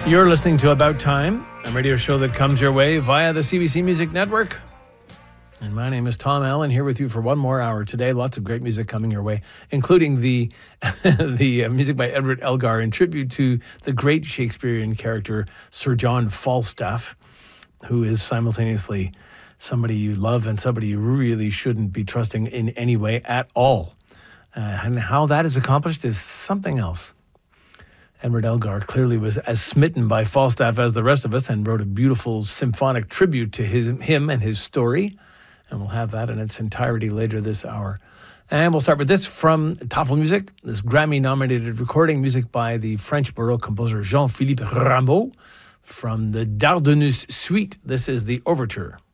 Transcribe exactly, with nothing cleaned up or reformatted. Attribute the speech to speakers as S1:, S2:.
S1: You're listening to About Time, a radio show that comes your way via the C B C Music Network. And my name is Tom Allen, here with you for one more hour today. Lots of great music coming your way, including the the uh, music by Edward Elgar in tribute to the great Shakespearean character Sir John Falstaff, who is simultaneously somebody you love and somebody you really shouldn't be trusting in any way at all. Uh, and how that is accomplished is something else. Edward Elgar clearly was as smitten by Falstaff as the rest of us and wrote a beautiful symphonic tribute to his, him and his story. And we'll have that in its entirety later this hour. And we'll start with this from Tafel Music, this Grammy-nominated recording, music by the French Baroque composer Jean-Philippe Rameau from the Dardanus Suite. This is the Overture.